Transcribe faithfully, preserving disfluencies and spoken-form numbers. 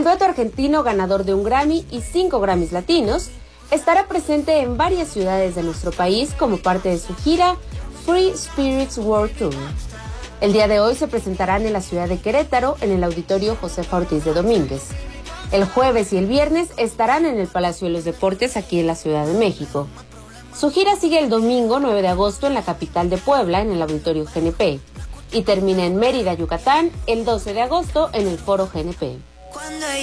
El dueto argentino, ganador de un Grammy y cinco Grammys latinos, estará presente en varias ciudades de nuestro país como parte de su gira Free Spirits World Tour. El día de hoy se presentarán en la ciudad de Querétaro, en el Auditorio Josefa Ortiz de Domínguez. El jueves y el viernes estarán en el Palacio de los Deportes, aquí en la Ciudad de México. Su gira sigue el domingo nueve de agosto en la capital de Puebla, en el Auditorio G N P, y termina en Mérida, Yucatán, el doce de agosto en el Foro G N P.